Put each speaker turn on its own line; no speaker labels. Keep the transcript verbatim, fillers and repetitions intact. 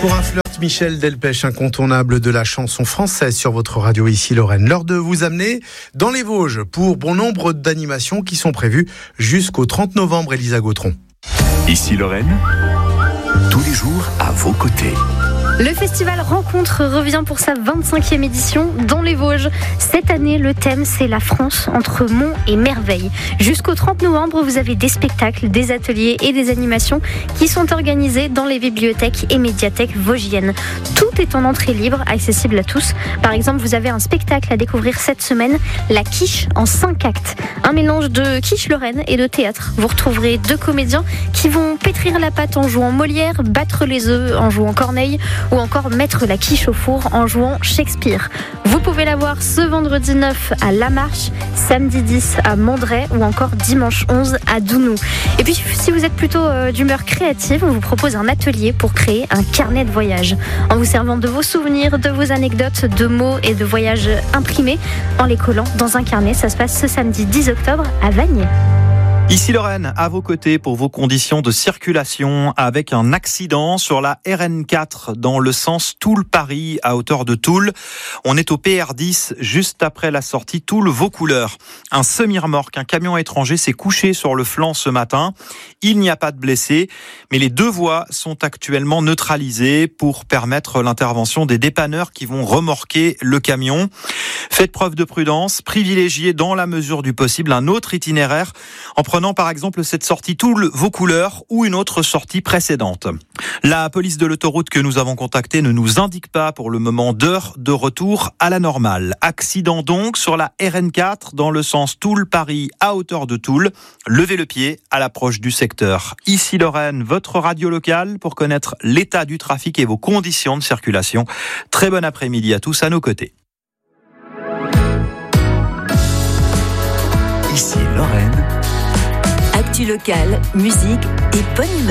Pour un flirt, Michel Delpech, incontournable de la chanson française sur votre radio ici Lorraine. L'heure de vous amener dans les Vosges pour bon nombre d'animations qui sont prévues jusqu'au trente novembre, Elisa Gautron.
Ici Lorraine, tous les jours à vos côtés.
Le festival Rencontre revient pour sa vingt-cinquième édition dans les Vosges. Cette année, le thème, c'est la France entre monts et merveilles. Jusqu'au trente novembre, vous avez des spectacles, des ateliers et des animations qui sont organisés dans les bibliothèques et médiathèques vosgiennes. Tout est en entrée libre, accessible à tous. Par exemple, vous avez un spectacle à découvrir cette semaine, La Quiche en cinq actes. Un mélange de quiche lorraine et de théâtre. Vous retrouverez deux comédiens qui vont pétrir la pâte en jouant Molière, battre les œufs en jouant Corneille, ou encore mettre la quiche au four en jouant Shakespeare. Vous pouvez la voir ce vendredi neuf à La Marche, samedi dix à Mandray ou encore dimanche onze à Dounou. Et puis si vous êtes plutôt euh, d'humeur créative, on vous propose un atelier pour créer un carnet de voyage. En vous servant de vos souvenirs, de vos anecdotes, de mots et de voyages imprimés, en les collant dans un carnet. Ça se passe ce samedi dix octobre à Vanier.
Ici Lorraine, à vos côtés pour vos conditions de circulation avec un accident sur la R N quatre dans le sens Toul-Paris à hauteur de Toul. On est au P R dix juste après la sortie Toul-Vaucouleurs. Un semi-remorque, un camion étranger s'est couché sur le flanc ce matin. Il n'y a pas de blessés, mais les deux voies sont actuellement neutralisées pour permettre l'intervention des dépanneurs qui vont remorquer le camion. Faites preuve de prudence, privilégiez dans la mesure du possible un autre itinéraire en prenant par exemple cette sortie Toul-Vaucouleurs ou une autre sortie précédente. La police de l'autoroute que nous avons contactée ne nous indique pas pour le moment d'heure de retour à la normale. Accident donc sur la R N quatre dans le sens Toul-Paris à hauteur de Toul. Levez le pied à l'approche du secteur. Ici Lorraine, votre radio locale pour connaître l'état du trafic et vos conditions de circulation. Très bon après-midi à tous à nos côtés.
Ici Lorraine.
Actu locale, musique et bonne humeur.